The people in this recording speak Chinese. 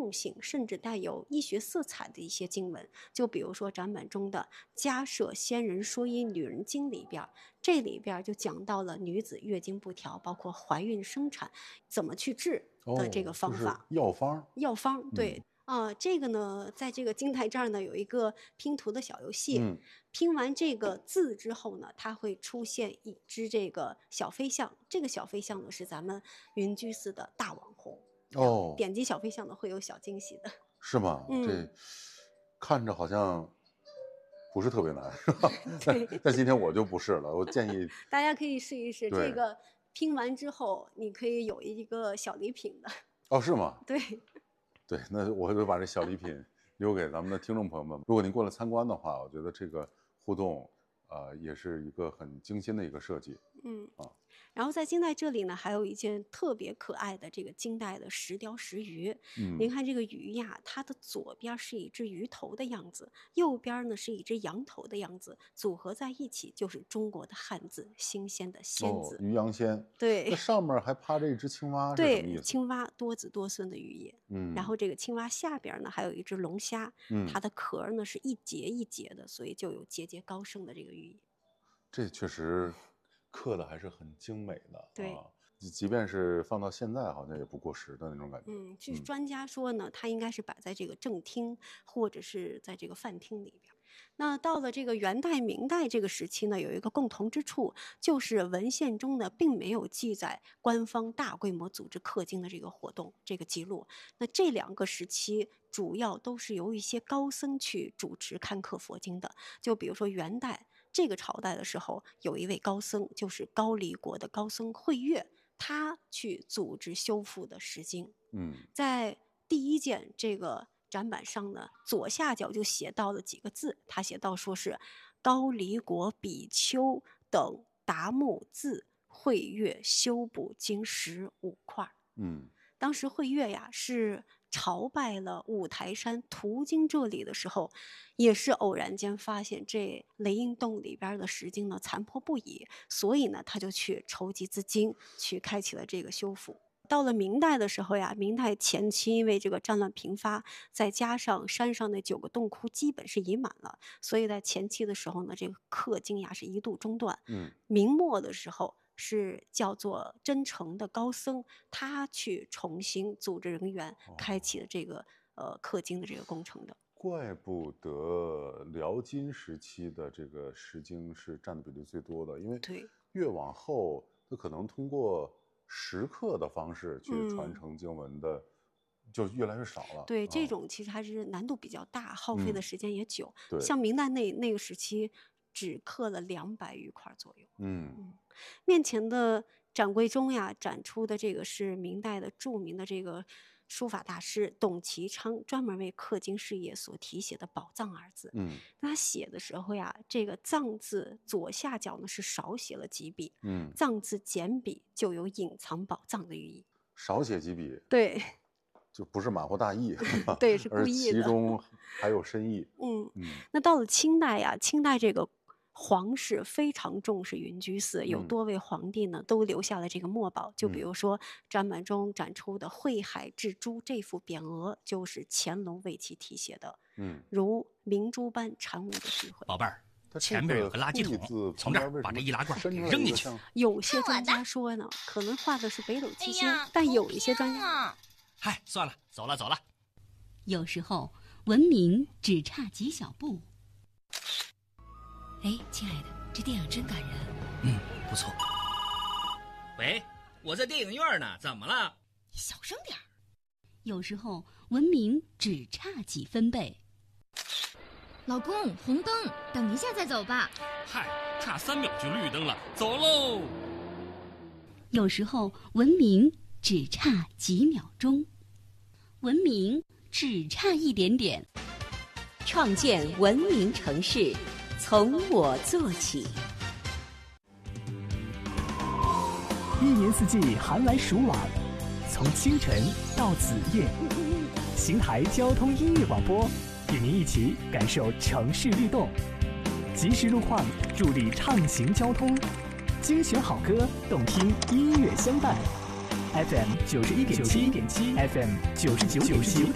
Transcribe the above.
动性甚至带有医学色彩的一些经文，就比如说展本中的《迦摄仙人说医女人经》里边，这里边就讲到了女子月经不调，包括怀孕生产怎么去治的这个方法。 就是药方。 药方，对。这个呢，在这个经带这儿呢，有一个拼图的小游戏。拼完这个字之后呢，它会出现一只这个小飞象。这个小飞象呢，是咱们云居寺的大网红。点击小飞象呢，会有小惊喜的。 是吗？这看着好像不是特别难，是吧？但今天我就不是了，我建议大家可以试一试。这个拼完之后，你可以有一个小礼品的。 哦，是吗？ 对， 那我会把这小礼品留给咱们的听众朋友们。如果您过来参观的话，我觉得这个互动，也是一个很精心的一个设计。 然后在金代这里呢，还有一件特别可爱的这个金代的石雕石鱼。您看这个鱼呀，它的左边是一只鱼头的样子，右边呢是一只羊头的样子，组合在一起就是中国的汉字新鲜的鲜字。 鱼羊鲜。 对。 那上面还趴着一只青蛙，是什么意思？ 对，青蛙多子多孙的寓意。然后这个青蛙下边呢还有一只龙虾，它的壳呢是一节一节的，所以就有节节高升的这个寓意。 这确实刻的还是很精美的。 对。 即便是放到现在，好像也不过时的那种感觉。 据专家说呢，它应该是摆在这个正厅，或者是在这个饭厅里边。那到了这个元代、明代这个时期呢，有一个共同之处，就是文献中呢并没有记载官方大规模组织刻经的这个活动这个记录。那这两个时期主要都是由一些高僧去主持刊刻佛经的。就比如说元代这个朝代的时候，有一位高僧，就是高丽国的高僧慧月，他去组织修复的石经。在第一件这个展板上呢，左下角就写到了几个字，他写到说是高丽国比丘等达木自慧月修补经石5块。当时慧月呀是朝拜了五台山途经这里的时候，也是偶然间发现这雷音洞里边的石经呢残破不已，所以呢他就去筹集资金，去开启了这个修复。到了明代的时候呀，明代前期因为这个战乱频发，再加上山上那9个洞窟基本是已满了，所以在前期的时候呢，这个刻经呀是一度中断。明末的时候是叫做真诚的高僧，他去重新组织人员，开启了这个刻经的这个工程的。 怪不得辽金时期的这个石经是占的比例最多的，因为越往后，它可能通过石刻的方式去传承经文的，就越来越少了。 对，这种其实还是难度比较大，耗费的时间也久。像明代那个时期，只刻了200余块左右。面前的展柜中呀，展出的这个是明代的著名的这个书法大师董其昌专门为刻经事业所题写的宝藏2字。他写的时候呀，这个藏字左下角呢是少写了几笔，藏字简笔就有隐藏宝藏的寓意。 少写几笔， 对， 就不是马虎大意， 对，是故意的， 而其中还有深意。 那到了清代呀，清代这个皇室非常重视云居寺，有多位皇帝呢都留下了这个墨宝。就比如说展板中展出的慧海雉猪这幅匾额，就是乾隆为其题写的，如明珠般禅无的智慧。 宝贝儿，前边有个垃圾桶，从这儿把这易拉罐给扔进去。 有些专家说呢，可能画的是北斗七星，但有一些专家， 嗨，算了，走了。 有时候文明只差几小步。哎，亲爱的，这电影真感人。 不错。喂，我在电影院呢，怎么了？ 你小声点儿。有时候文明只差几分贝。 老公，红灯，等一下再走吧。 嗨，差3秒就绿灯了，走喽。 有时候文明只差几秒钟，文明只差一点点。 创建文明城市，从我做起。 一年四季寒来暑往，从清晨到子夜，邢台交通音乐广播与您一起感受城市律动，及时路况助力畅行交通，精选好歌，动听音乐相伴。FM 91.7，FM 99.9。